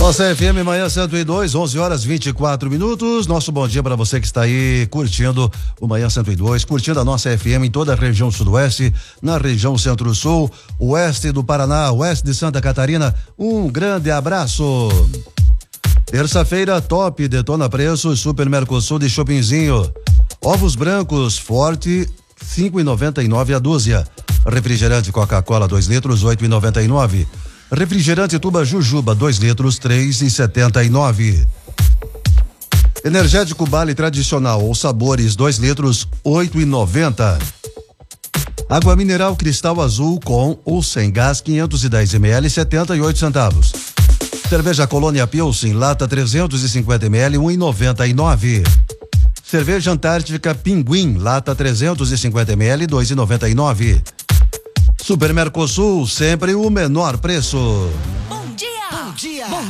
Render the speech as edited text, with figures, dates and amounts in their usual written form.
Nossa FM Manhã 102, 11 horas 24 minutos. Nosso bom dia para você que está aí curtindo o Manhã 102, curtindo a nossa FM em toda a região sudoeste, na região centro-sul, oeste do Paraná, oeste de Santa Catarina. Um grande abraço. Terça-feira, top, detona preços, Super Mercosul de Shoppingzinho. Ovos brancos, forte, 5,99 a dúzia. Refrigerante Coca-Cola 2 litros, 8,99. Refrigerante Tuba Jujuba 2 litros, 3,79. Energético Bale tradicional ou sabores 2 litros, 8,90. Água mineral Cristal Azul com ou sem gás 510 ml, 78 centavos. Cerveja Colônia Pilsen lata 350 ml, 1,99. Cerveja Antártica Pinguim lata 350 ml, 2,99. Super Mercosul, sempre o menor preço. Bom dia! Bom dia! Bom